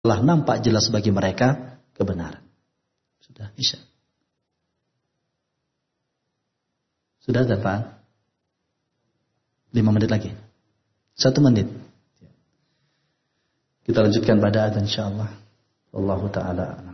telah nampak jelas bagi mereka kebenaran. Sudah Isya. Sudah ada Pak? 5 menit lagi. 1 menit. Kita lanjutkan pada adzan insyaallah. Wallahu taala.